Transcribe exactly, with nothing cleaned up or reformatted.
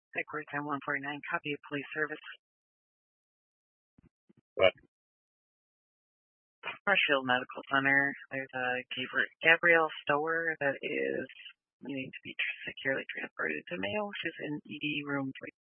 Headquarters ten one forty-nine, copy of police service. What? Marshfield Medical Center. There's a Gabrielle Stower that is needing to be securely transported to Mayo. She's in E D room three.